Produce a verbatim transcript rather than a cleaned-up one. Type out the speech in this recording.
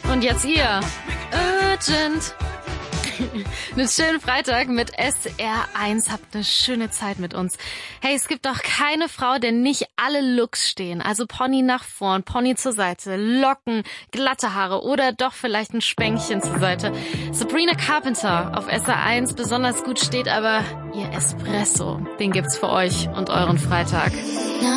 Und jetzt ihr. Urgent. Einen schönen Freitag mit S R eins. Habt eine schöne Zeit mit uns. Hey, es gibt doch keine Frau, der nicht alle Looks stehen. Also Pony nach vorn, Pony zur Seite, Locken, glatte Haare oder doch vielleicht ein Spänkchen zur Seite. Sabrina Carpenter auf S R eins besonders gut steht, aber ihr Espresso, den gibt's für euch und euren Freitag.